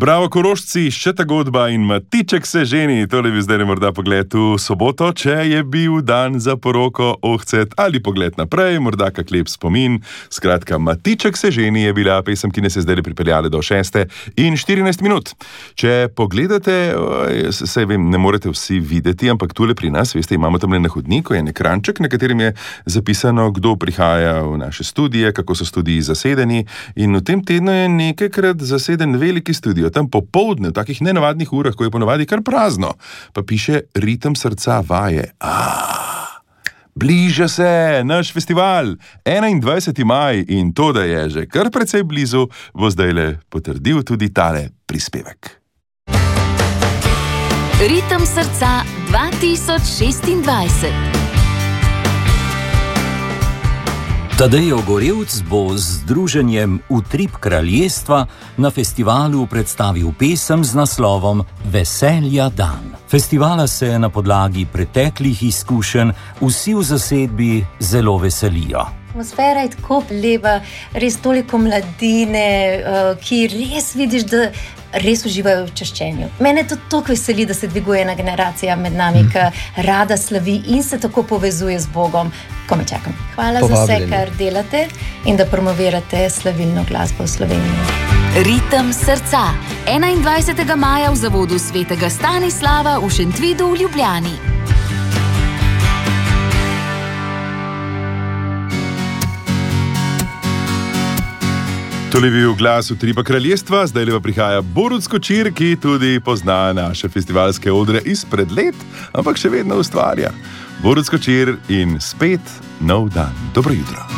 Bravo, Korošci, še ta godba in Matiček se ženi. Tole bi zdaj morda pogled v soboto, če je bil dan za poroko, ohcet ali pogled naprej, morda kak lep spomin. Skratka, Matiček se ženi je bila pesem, ki nas je zdaj pripeljala do 6:14. Če pogledate, saj vem, ne morete vsi videti, ampak tule pri nas, veste, imamo tam na hodniku en ekranček, na katerem je zapisano, kdo prihaja v naše studije, kako so studiji zasedeni, in v tem tednu je nekajkrat zaseden veliki studio. Tam popoldne, v takih nenavadnih urah, ko je ponavadi kar prazno, pa piše Ritem srca vaje. Bliža se naš festival, 21. maj, in to, da je že kar precej blizu, bo zdajle potrdil tudi tale prispevek. Ritem srca 2026. Tadej Ogorevc bo z združenjem Utrip kraljestva na festivalu predstavil pesem z naslovom Veselja dan. Festivala se na podlagi preteklih izkušenj vsi v zasedbi zelo veselijo. Atmosfera je tako lepa, res toliko mladine, ki res vidiš, da res uživajo v čaščenju. Mene to toliko veseli, da se dviguje ena generacija med nami, ki rada slavi in se tako povezuje z Bogom. Komaj čakam. Hvala za vse, kar delate in da promovirate slavilno glasbo v Sloveniji. Ritem srca. 21. maja v zavodu svetega Stanislava v Šentvidu v Ljubljani. Tole je bil glas Utripa kraljestva, zdaj lepa prihaja Borut Skočir, ki tudi pozna naše festivalske odre izpred let, ampak še vedno ustvarja. Borut Skočir in spet nov dan. Dobro jutro.